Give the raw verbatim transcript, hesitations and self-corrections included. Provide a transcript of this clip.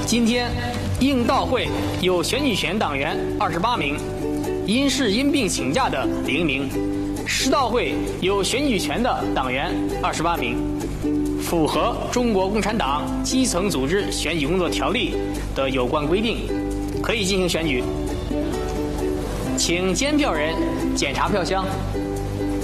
今天，应道会有选举权党员二十八名，因事因病请假的零名；师道会有选举权的党员二十八名，符合《中国共产党基层组织选举工作条例》的有关规定，可以进行选举。请监票人检查票箱。